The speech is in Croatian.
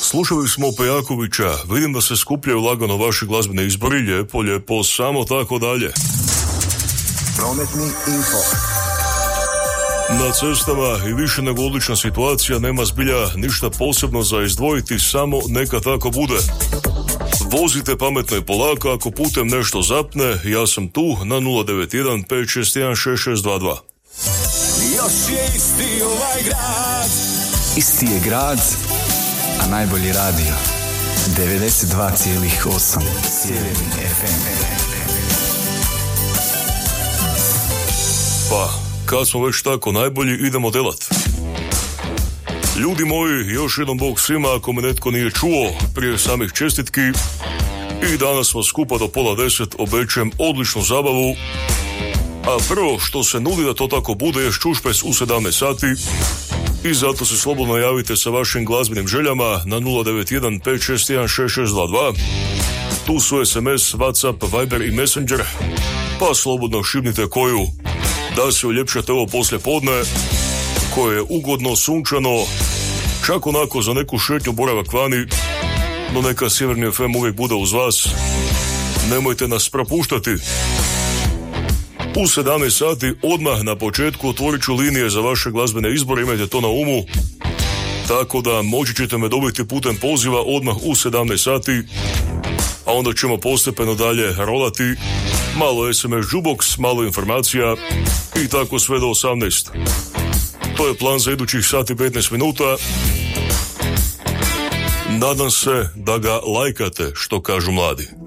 Slušali smo Pejakovića, vidim da se skupljaju lagano vaši glazbeni izbori, lijepo, samo tako dalje. Prometni info. Na cestama i više nego odlična situacija, nema zbilja ništa posebno za izdvojiti, samo neka tako bude. Vozite pametno i polako, ako putem nešto zapne, ja sam tu na 091 561 6622. Još je isti ovaj grad. Isti je grad, a najbolji radio. 92,8 Sjeverni FM. Pa, kad smo već tako najbolji, idemo delat. Ljudi moji, još jednom bog svima, ako me netko nije čuo prije samih čestitki. I danas smo skupa do 9:30, obećajem odličnu zabavu. A prvo što se nudi da to tako bude je Ščušpes u 17 sati. I zato se slobodno javite sa vašim glazbenim željama na 091 561 6622. Tu su SMS, Whatsapp, Viber i Messenger. Pa slobodno šibnite koju da se uljepšate ovo poslje podne, koje je ugodno, sunčano, čak onako za neku šetnju, boravak vani, no neka Sjeverni FM uvijek bude uz vas. Nemojte nas propuštati. U 17 sati odmah na početku otvorit ću linije za vaše glazbene izbore, imajte to na umu. Tako da moći ćete me dobiti putem poziva odmah u 17 sati, a onda ćemo postepeno dalje rolati. Malo SMS jukebox, malo informacija i tako sve do 18. To je plan za idućih sati 15 minuta. Nadam se da ga lajkate, što kažu mladi.